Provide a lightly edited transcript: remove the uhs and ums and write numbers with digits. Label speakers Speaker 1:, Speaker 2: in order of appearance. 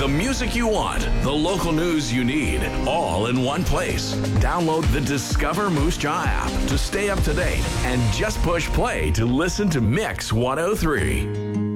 Speaker 1: The music you want, the local news you need, all in one place. Download the Discover Moose Jaw app to stay up to date and just push play to listen to Mix 103.